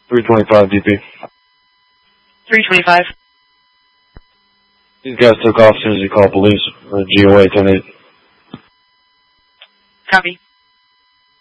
325 DP. 325. These guys took off as soon as you called police. GOA 10-8. Copy.